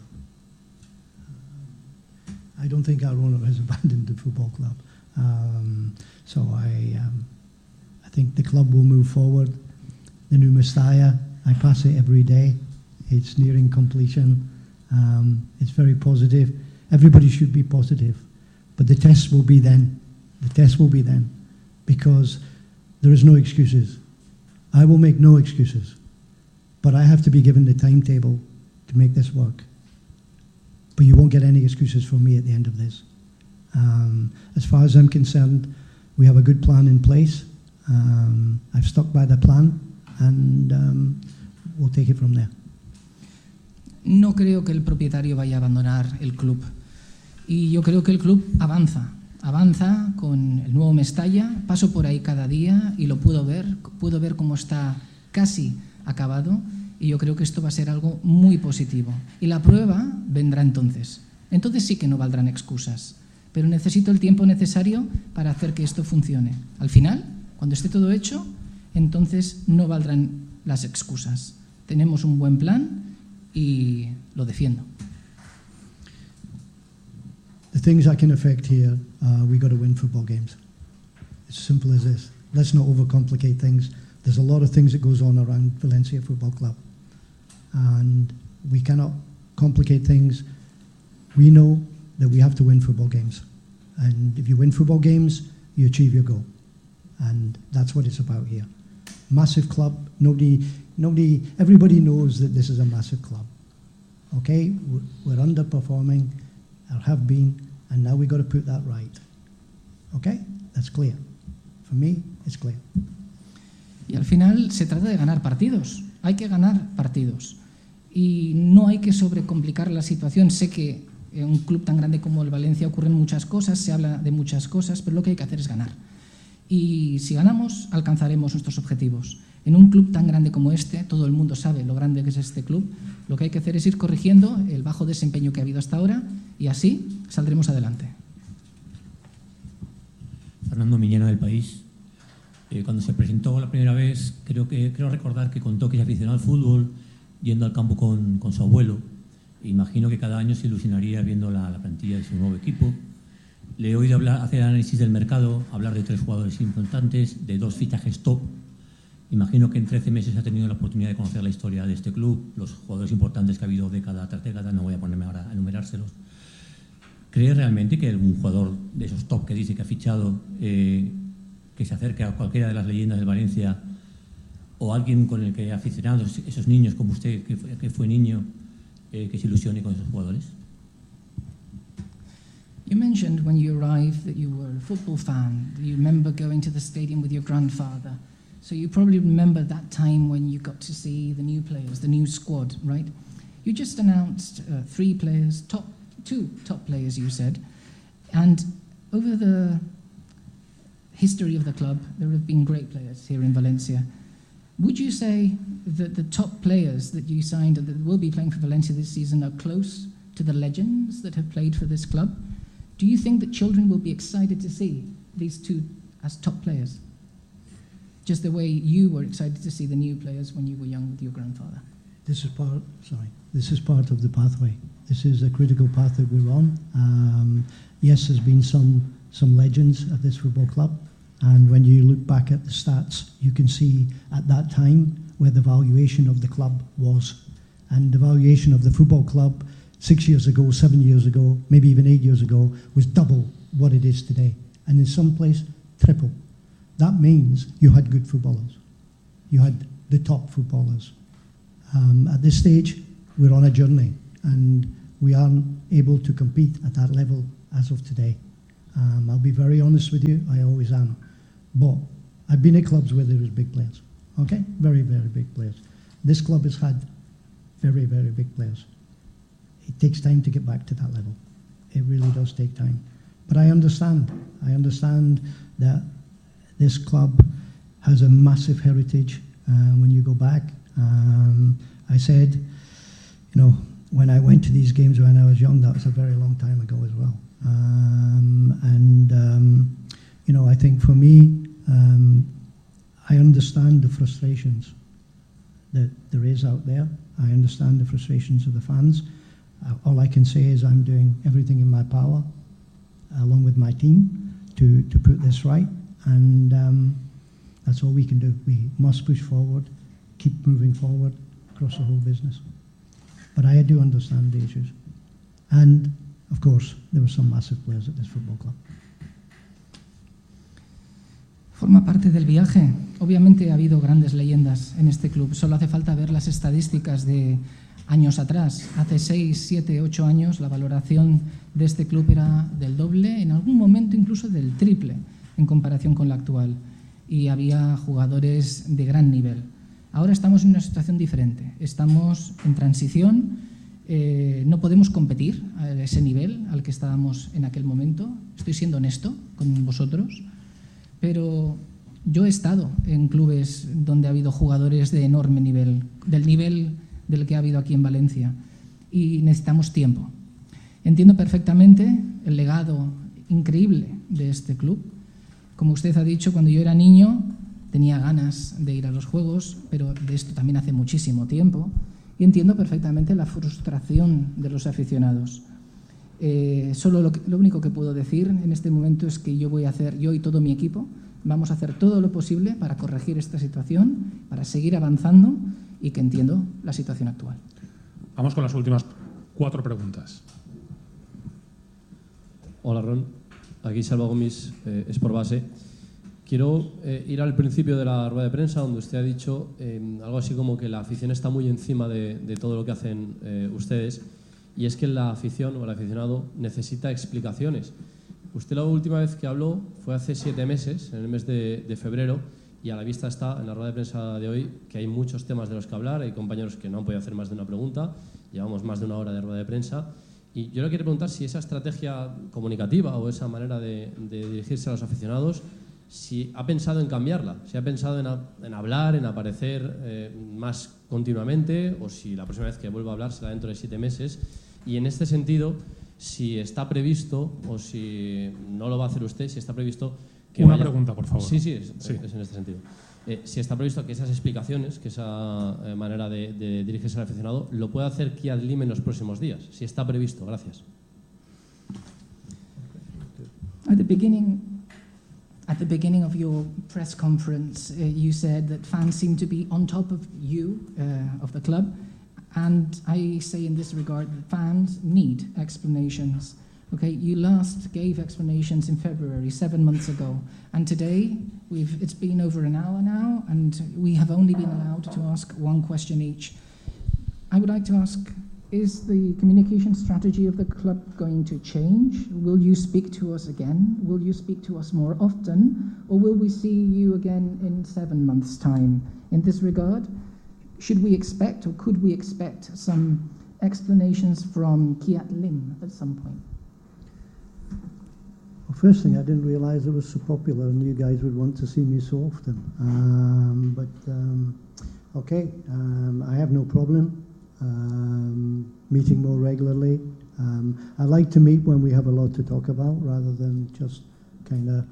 I don't think our owner has abandoned the football club. So I think the club will move forward. The new Mestalla, I pass it every day. It's nearing completion. It's very positive. Everybody should be positive. But the test will be then. The test will be then. Because there is no excuses. I will make no excuses. But I have to be given the timetable to make this work. But you won't get any excuses from me at the end of this. As far as I'm concerned, we have a good plan in place. I've stuck by the plan, and we'll take it from there. No creo que el propietario vaya a abandonar el club. Y yo creo que el club avanza con el nuevo Mestalla. Paso por ahí cada día y lo puedo ver cómo está casi acabado. Y yo creo que esto va a ser algo muy positivo. Y la prueba vendrá entonces. Entonces sí que no valdrán excusas. Pero necesito el tiempo necesario para hacer que esto funcione. Al final, cuando esté todo hecho, entonces no valdrán las excusas. Tenemos un buen plan y lo defiendo. The things I can affect here, we got to win football games. It's simple as this. Let's not overcomplicate things. There's a lot of things that goes on around Valencia Football Club, and we cannot complicate things. We know that we have to win football games, and if you win football games, you achieve your goal, and that's what it's about here. Massive club. Everybody knows that this is a massive club. Okay, we're underperforming, or have been, and now we've got to put that right. Okay, that's clear. For me, it's clear. Y al final se trata de ganar partidos. Hay que ganar partidos. Y no hay que sobrecomplicar la situación. Sé que en un club tan grande como el Valencia ocurren muchas cosas, se habla de muchas cosas, pero lo que hay que hacer es ganar. Y si ganamos, alcanzaremos nuestros objetivos. En un club tan grande como este, todo el mundo sabe lo grande que es este club, lo que hay que hacer es ir corrigiendo el bajo desempeño que ha habido hasta ahora y así saldremos adelante. Fernando Millena del País. Cuando se presentó la primera vez, creo recordar que contó que es aficionado al fútbol, yendo al campo con su abuelo. Imagino que cada año se ilusionaría viendo la plantilla de su nuevo equipo. Le he oído hacer análisis del mercado, hablar de 3 jugadores importantes, de 2 fichajes top. Imagino que en 13 meses ha tenido la oportunidad de conocer la historia de este club, los jugadores importantes que ha habido década tras década, no voy a ponerme ahora a enumerárselos. ¿Cree realmente que algún jugador de esos top que dice que ha fichado, que se acerque a cualquiera de las leyendas del Valencia, o alguien con el que aficionado, esos niños como usted, que fue niño, que se ilusione con esos jugadores? You mentioned when you arrived that you were a football fan. You remember going to the stadium with your grandfather. So you probably remember that time when you got to see the new players, the new squad, right? You just announced 3 players, 2 top players, you said. And over the history of the club, there have been great players here in Valencia. Would you say that the top players that you signed and that will be playing for Valencia this season are close to the legends that have played for this club? Do you think that children will be excited to see these 2 as top players? Just the way you were excited to see the new players when you were young with your grandfather. This is part of the pathway. This is a critical path that we're on. Yes, there's been some legends at this football club, and when you look back at the stats, you can see at that time where the valuation of the club was, and the valuation of the football club 6 years ago, 7 years ago, maybe even 8 years ago, was double what it is today. And in some place, triple. That means you had good footballers. You had the top footballers. At this stage, we're on a journey, and we aren't able to compete at that level as of today. I'll be very honest with you, I always am. But I've been at clubs where there was big players, okay? Very, very big players. This club has had very, very big players. It takes time to get back to that level. It really does take time. But I understand that this club has a massive heritage when you go back. I said, you know, when I went to these games when I was young, that was a very long time ago as well. You know, I think for me, I understand the frustrations that there is out there. I understand the frustrations of the fans. All I can say is I'm doing everything in my power, along with my team, to put this right. And that's all we can do. We must push forward, keep moving forward across the whole business. But I do understand the issues. And, of course, there were some massive players at this football club. Forma parte del viaje. Obviamente ha habido grandes leyendas en este club. Solo hace falta ver las estadísticas de años atrás. Hace 6, 7, 8 años la valoración de este club era del doble, en algún momento incluso del triple en comparación con la actual. Y había jugadores de gran nivel. Ahora estamos en una situación diferente. Estamos en transición. No podemos competir a ese nivel al que estábamos en aquel momento. Estoy siendo honesto con vosotros. Pero yo he estado en clubes donde ha habido jugadores de enorme nivel, del nivel del que ha habido aquí en Valencia, y necesitamos tiempo. Entiendo perfectamente el legado increíble de este club. Como usted ha dicho, cuando yo era niño tenía ganas de ir a los juegos, pero de esto también hace muchísimo tiempo, y entiendo perfectamente la frustración de los aficionados. Solo lo único que puedo decir en este momento es que yo y todo mi equipo vamos a hacer todo lo posible para corregir esta situación, para seguir avanzando, y que entiendo la situación actual. Vamos con las últimas 4 preguntas. Hola, Ron. Aquí Salva Gomis, Sport Base. Quiero ir al principio de la rueda de prensa, donde usted ha dicho algo así como que la afición está muy encima de todo lo que hacen ustedes, y es que la afición o el aficionado necesita explicaciones. Usted la última vez que habló fue hace 7 meses, en el mes de febrero, y a la vista está en la rueda de prensa de hoy que hay muchos temas de los que hablar. Hay compañeros que no han podido hacer más de una pregunta, llevamos más de una hora de rueda de prensa, y yo le quiero preguntar si esa estrategia comunicativa o esa manera de dirigirse a los aficionados, si ha pensado en cambiarla, si ha pensado en hablar, en aparecer más continuamente, o si la próxima vez que vuelva a hablar será dentro de 7 meses. Y en este sentido, si está previsto, o si no lo va a hacer usted, si está previsto que Una pregunta, por favor. Sí, es en este sentido. Si está previsto que esas explicaciones, que esa manera de dirigirse al aficionado, lo pueda hacer Kiat Lim en los próximos días. Si está previsto. Gracias. At the beginning of your press conference, you said that fans seem to be on top of you, of the club. And I say in this regard that fans need explanations. Okay, you last gave explanations in February, 7 months ago, and today it's been over an hour now, and we have only been allowed to ask one question each. I would like to ask, is the communication strategy of the club going to change? Will you speak to us again? Will you speak to us more often? Or will we see you again in 7 months' time? In this regard, should we expect, or could we expect, some explanations from Kiat Lim at some point? Well, first thing, I didn't realise it was so popular and you guys would want to see me so often. Okay, I have no problem meeting more regularly. I like to meet when we have a lot to talk about, rather than just kind of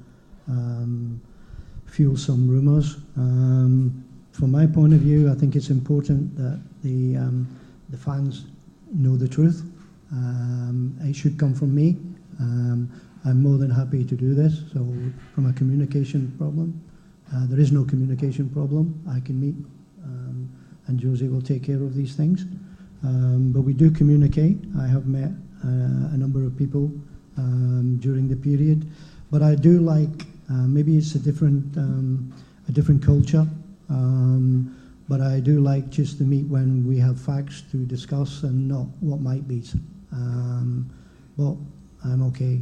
fuel some rumours. From my point of view, I think it's important that the fans know the truth. It should come from me. I'm more than happy to do this. So from a communication problem, there is no communication problem. I can meet, and Josie will take care of these things. But we do communicate. I have met a number of people during the period. But I do like, maybe it's a different culture, but I do like just to meet when we have facts to discuss and not what might be. But I'm okay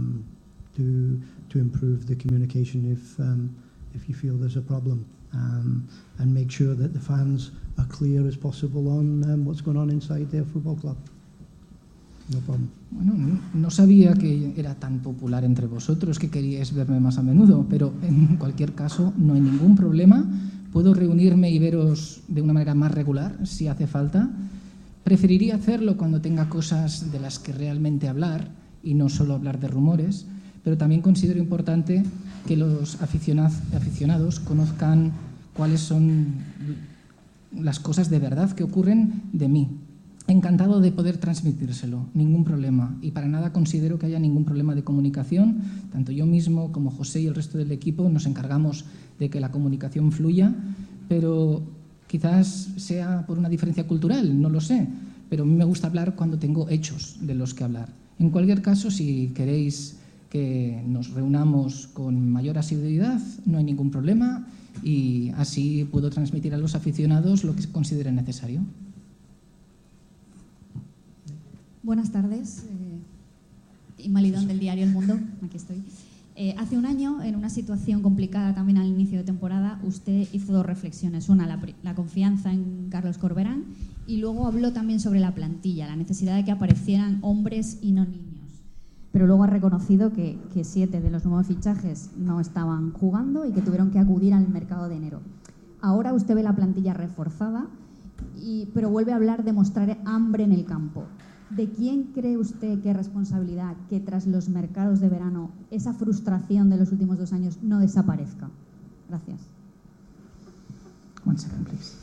to improve the communication if you feel there's a problem, and make sure that the fans are clear as possible on what's going on inside their football club. No problem. Bueno, no sabía que era tan popular entre vosotros, que queríais verme más a menudo, pero en cualquier caso no hay ningún problema. Puedo reunirme y veros de una manera más regular si hace falta. Preferiría hacerlo cuando tenga cosas de las que realmente hablar y no solo hablar de rumores, pero también considero importante que los aficionados conozcan cuáles son las cosas de verdad que ocurren de mí. Encantado de poder transmitírselo, ningún problema. Y para nada considero que haya ningún problema de comunicación. Tanto yo mismo como José y el resto del equipo nos encargamos de que la comunicación fluya, pero quizás sea por una diferencia cultural, no lo sé. Pero a mí me gusta hablar cuando tengo hechos de los que hablar. En cualquier caso, si queréis que nos reunamos con mayor asiduidad, no hay ningún problema y así puedo transmitir a los aficionados lo que consideren necesario. Buenas tardes, Invalidón del diario El Mundo, aquí estoy. Hace un año, en una situación complicada también al inicio de temporada, usted hizo dos reflexiones. Una, la confianza en Carlos Corberán, y luego habló también sobre la plantilla, la necesidad de que aparecieran hombres y no niños. Pero luego ha reconocido que 7 de los 9 fichajes no estaban jugando y que tuvieron que acudir al mercado de enero. Ahora usted ve la plantilla reforzada, pero vuelve a hablar de mostrar hambre en el campo. ¿De quién cree usted que es responsabilidad que tras los mercados de verano esa frustración de los últimos 2 años no desaparezca? Gracias. One second, please.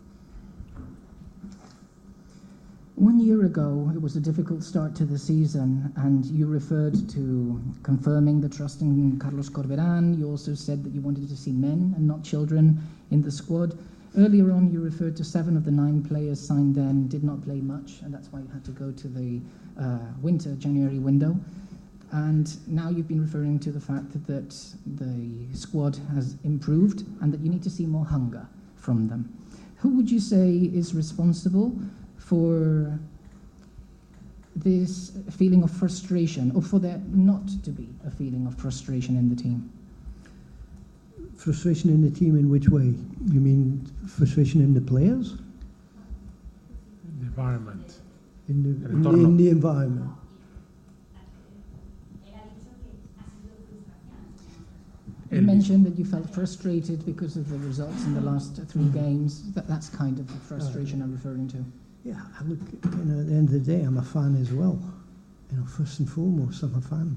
1 year ago, it was a difficult start to the season, and you referred to confirming the trust in Carlos Corberán. You also said that you wanted to see men and not children in the squad. Earlier on, you referred to 7 of the 9 players signed then did not play much, and that's why you had to go to the winter, January window. And now you've been referring to the fact that the squad has improved and that you need to see more hunger from them. Who would you say is responsible for this feeling of frustration, or for there not to be a feeling of frustration in the team? Frustration in the team in which way? You mean frustration in the players? The environment. In the environment. You mentioned that you felt frustrated because of the results in the last 3 games. That's kind of the frustration I'm referring to. Yeah, look, at the end of the day, I'm a fan as well. First and foremost, I'm a fan.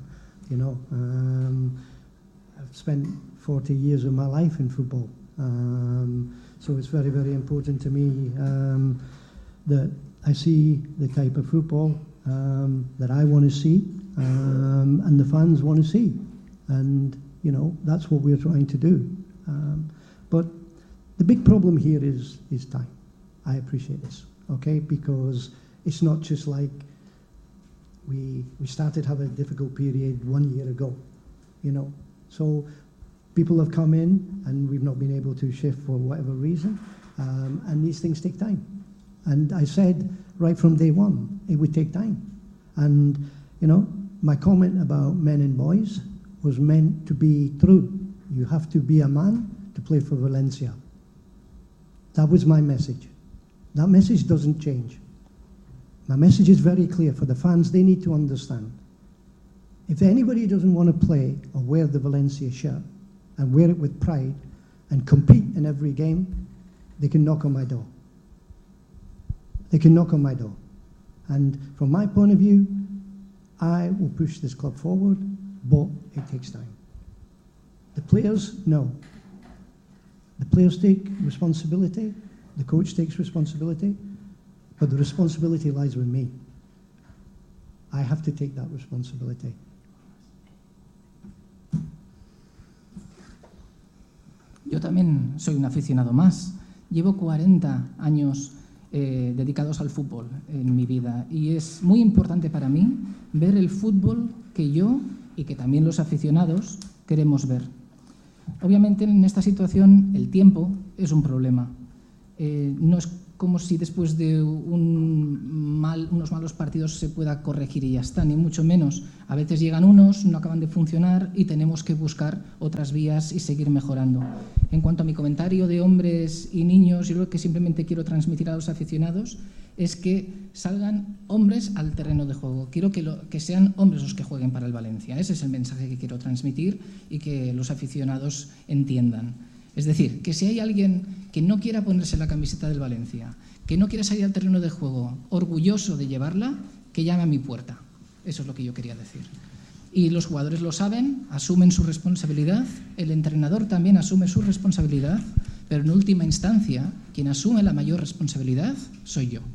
I've spent 40 years of my life in football. So it's very, very important to me that I see the type of football that I want to see and the fans want to see. And, that's what we're trying to do. But the big problem here is time. I appreciate this, okay? Because it's not just like we started having a difficult period 1 year ago, So people have come in and we've not been able to shift for whatever reason, and these things take time. And I said right from day one, it would take time. And, my comment about men and boys was meant to be true. You have to be a man to play for Valencia. That was my message. That message doesn't change. My message is very clear for the fans. They need to understand. If anybody doesn't want to play or wear the Valencia shirt and wear it with pride and compete in every game, they can knock on my door. They can knock on my door. And from my point of view, I will push this club forward, but it takes time. The players, no. The players take responsibility, the coach takes responsibility, but the responsibility lies with me. I have to take that responsibility. Yo también soy un aficionado más. Llevo 40 años dedicados al fútbol en mi vida. Y es muy importante para mí ver el fútbol que yo y que también los aficionados queremos ver. Obviamente en esta situación el tiempo es un problema. No es como si después de unos malos partidos se pueda corregir y ya está, ni mucho menos. A veces llegan unos, no acaban de funcionar y tenemos que buscar otras vías y seguir mejorando. En cuanto a mi comentario de hombres y niños, yo lo que simplemente quiero transmitir a los aficionados es que salgan hombres al terreno de juego. Quiero que sean hombres los que jueguen para el Valencia. Ese es el mensaje que quiero transmitir y que los aficionados entiendan. Es decir, que si hay alguien que no quiera ponerse la camiseta del Valencia, que no quiera salir al terreno de juego orgulloso de llevarla, que llame a mi puerta. Eso es lo que yo quería decir. Y los jugadores lo saben, asumen su responsabilidad, el entrenador también asume su responsabilidad, pero en última instancia, quien asume la mayor responsabilidad soy yo.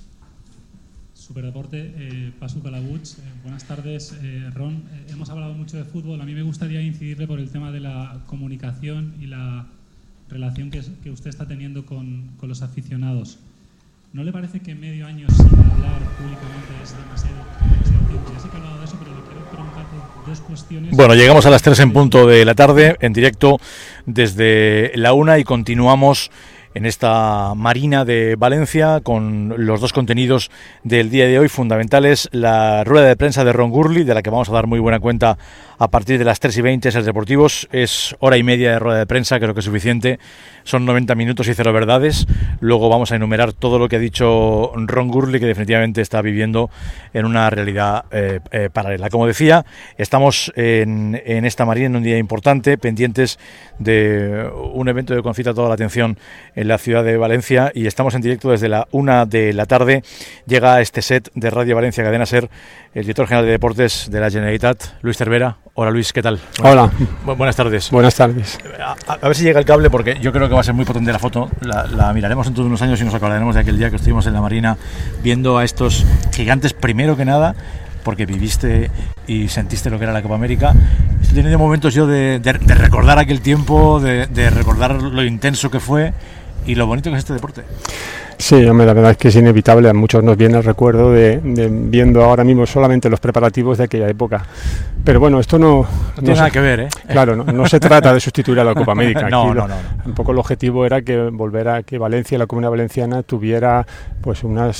Superdeporte, Pasu Calabuch. Buenas tardes, Ron. Hemos hablado mucho de fútbol. A mí me gustaría incidirle por el tema de la comunicación y la relación que usted está teniendo con los aficionados. ¿No le parece que medio año sin hablar públicamente es demasiado tiempo? Ya sé que he hablado de eso, pero le quiero preguntar por dos cuestiones. Bueno, llegamos a las 3 en punto de la tarde, en directo desde la 1 y continuamos en esta Marina de Valencia con los dos contenidos del día de hoy fundamentales. La rueda de prensa de Ron Gurley, de la que vamos a dar muy buena cuenta a partir de las 3:20 en Deportivos. Es hora y media de rueda de prensa, creo que es suficiente. Son 90 minutos y 0 verdades. Luego vamos a enumerar todo lo que ha dicho Ron Gurley, que definitivamente está viviendo en una realidad paralela. Como decía, estamos en esta Marina en un día importante, pendientes de un evento que concita toda la atención en la ciudad de Valencia, y estamos en directo desde la 1 de la tarde. Llega a este set de Radio Valencia Cadena Ser el director general de Deportes de la Generalitat, Luis Cervera. Hola Luis, ¿qué tal? Hola. Buenas tardes. Buenas tardes. A ver si llega el cable, porque yo creo que va a ser muy potente la foto. La miraremos dentro de unos años y nos acordaremos de aquel día que estuvimos en la Marina viendo a estos gigantes, primero que nada, porque viviste y sentiste lo que era la Copa América. Estoy teniendo momentos yo de recordar aquel tiempo, de recordar lo intenso que fue y lo bonito que es este deporte. Sí, hombre, la verdad es que es inevitable. A muchos nos viene el recuerdo de viendo ahora mismo solamente los preparativos de aquella época. Pero bueno, esto no tiene nada que ver, ¿eh? Claro, no se trata de sustituir a la Copa América. No. Un poco el objetivo era que que Valencia, la Comunidad Valenciana, tuviera pues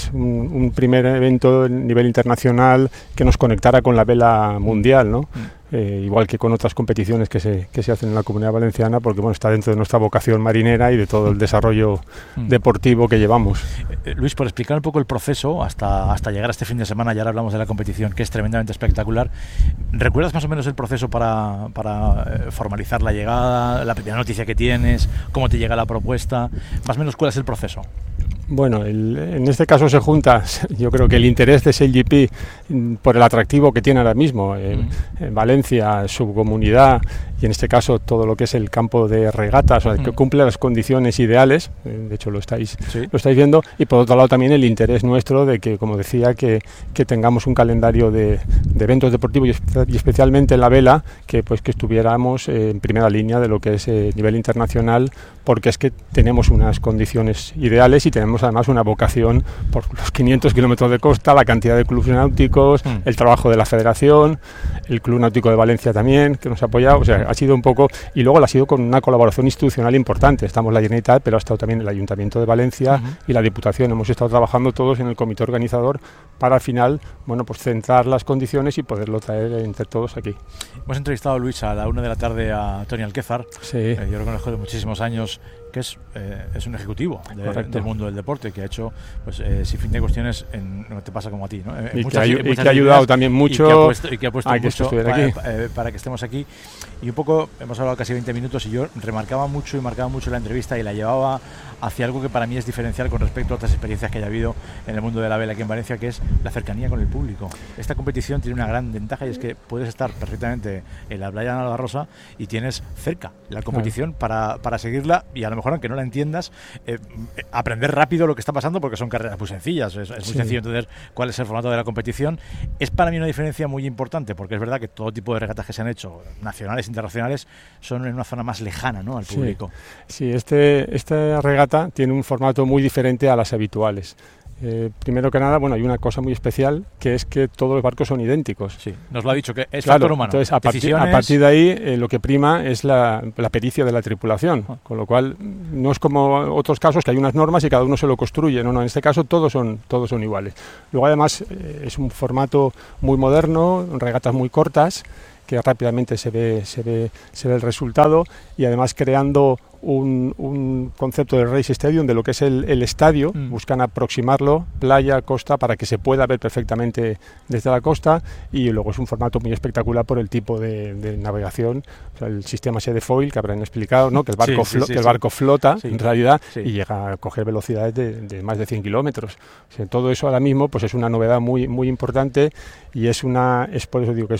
un primer evento a nivel internacional que nos conectara con la vela mundial, ¿no? Igual que con otras competiciones que se hacen en la Comunidad Valenciana, porque bueno, está dentro de nuestra vocación marinera y de todo el desarrollo deportivo que llevamos. Luis, por explicar un poco el proceso hasta llegar a este fin de semana, ya ahora hablamos de la competición, que es tremendamente espectacular. ¿Recuerdas más o menos el proceso para formalizar la llegada, la primera noticia que tienes, cómo te llega la propuesta? Más o menos, ¿cuál es el proceso? Bueno, en este caso se junta, yo creo que el interés de SailGP por el atractivo que tiene ahora mismo en Valencia, su comunidad, y en este caso todo lo que es el campo de regatas, o sea, que cumple las condiciones ideales, de hecho lo estáis viendo, y por otro lado también el interés nuestro de que, como decía, que tengamos un calendario de eventos deportivos y especialmente en la vela, que estuviéramos en primera línea de lo que es nivel internacional, porque es que tenemos unas condiciones ideales y tenemos además una vocación por los 500 kilómetros de costa, la cantidad de clubes náuticos, el trabajo de la federación, el Club Náutico de Valencia también, que nos ha apoyado, o sea, ha sido un poco, y luego ha sido con una colaboración institucional importante. Estamos la Generalitat, pero ha estado también el Ayuntamiento de Valencia y la Diputación. Hemos estado trabajando todos en el comité organizador para al final, bueno, pues centrar las condiciones y poderlo traer entre todos aquí. Hemos entrevistado, Luis, a la 1 de la tarde a Tony Alquézar. Sí. Yo lo conozco de muchísimos años, que es un ejecutivo del mundo del deporte, que ha hecho pues sin fin de cuestiones, no te pasa como a ti, ¿no? Y que ha ayudado también mucho y que ha puesto mucho para que estemos aquí. Y un poco, hemos hablado casi 20 minutos y yo marcaba mucho la entrevista y la llevaba hacia algo que para mí es diferencial con respecto a otras experiencias que haya habido en el mundo de la vela aquí en Valencia, que es la cercanía con el público. Esta competición tiene una gran ventaja y es que puedes estar perfectamente en la playa de Navarrosa y tienes cerca la competición para seguirla, y a lo mejor mejor aunque no la entiendas, aprender rápido lo que está pasando, porque son carreras muy sencillas, es muy sencillo entender cuál es el formato de la competición. Es para mí una diferencia muy importante, porque es verdad que todo tipo de regatas que se han hecho, nacionales, internacionales, son en una zona más lejana, ¿no?, al público. Sí, esta regata tiene un formato muy diferente a las habituales. Primero que nada, bueno, hay una cosa muy especial, que es que todos los barcos son idénticos. Sí, nos lo ha dicho, que es factor humano. Entonces, a partir de ahí, lo que prima es la pericia de la tripulación, con lo cual no es como otros casos que hay unas normas y cada uno se lo construye. No, en este caso todos son iguales. Luego, además, es un formato muy moderno, regatas muy cortas, que rápidamente se ve el resultado, y además creando un concepto de Race Stadium, de lo que es el estadio. Buscan aproximarlo playa, costa, para que se pueda ver perfectamente desde la costa, y luego es un formato muy espectacular por el tipo de navegación, o sea, el sistema ese de foil que habrán explicado, ¿no?, que el barco flota en realidad y llega a coger velocidades de más de 100 kilómetros. O sea, todo eso ahora mismo pues es una novedad muy, muy importante, y es por eso digo que